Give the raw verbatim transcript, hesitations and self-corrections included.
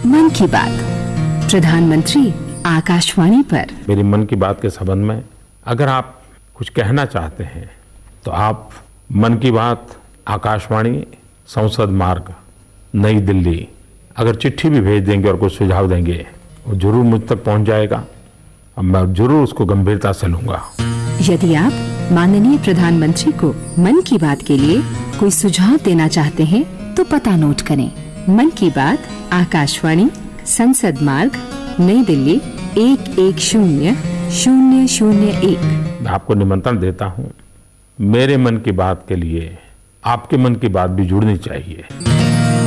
मन की बात प्रधानमंत्री आकाशवाणी पर। मेरी मन की बात के संबंध में अगर आप कुछ कहना चाहते हैं तो आप मन की बात आकाशवाणी संसद मार्ग नई दिल्ली अगर चिट्ठी भी भेज देंगे और कुछ सुझाव देंगे वो जरूर मुझ तक पहुंच जाएगा और मैं जरूर उसको गंभीरता से लूंगा। यदि आप माननीय प्रधानमंत्री को मन की बात के लिए कोई सुझाव देना चाहते हैं तो पता नोट करें। मन की बात आकाशवाणी संसद मार्ग नई दिल्ली एक एक शून्य शून्य शून्य एक। मैं आपको निमंत्रण देता हूं। मेरे मन की बात के लिए आपके मन की बात भी जुड़नी चाहिए।